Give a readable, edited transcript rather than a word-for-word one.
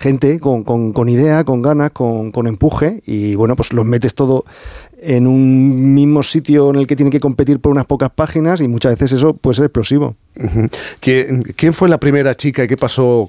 gente con idea, con ganas, con empuje, y bueno, pues los metes todo en un mismo sitio en el que tienen que competir por unas pocas páginas, y muchas veces eso puede ser explosivo. ¿Quién fue la primera chica y qué pasó